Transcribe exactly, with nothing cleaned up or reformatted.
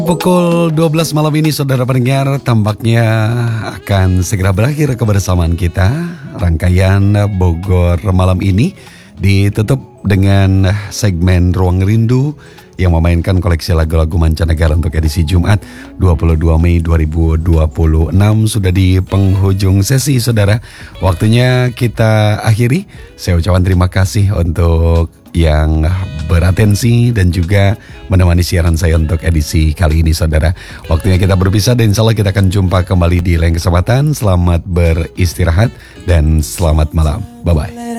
Pukul dua belas malam ini saudara pendengar, tampaknya akan segera berakhir kebersamaan kita. Rangkaian Bogor malam ini ditutup dengan segmen Ruang Rindu yang memainkan koleksi lagu-lagu mancanegara untuk edisi Jumat dua puluh dua Mei dua ribu dua puluh enam. Sudah di penghujung sesi saudara, waktunya kita akhiri. Saya ucapkan terima kasih untuk yang beratensi dan juga menemani siaran saya untuk edisi kali ini saudara. Waktunya kita berpisah dan insya Allah kita akan jumpa kembali di lain kesempatan. Selamat beristirahat dan selamat malam. Bye-bye.